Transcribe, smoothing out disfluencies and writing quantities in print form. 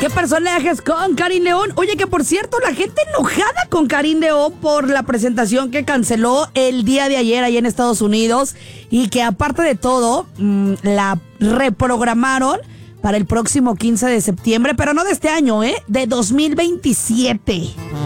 ¿Qué personajes con Karim León? Oye, que por cierto, la gente enojada con Karim León por la presentación que canceló el día de ayer allá en Estados Unidos y que aparte de todo, la reprogramaron para el próximo 15 de septiembre, pero no de este año, de 2027.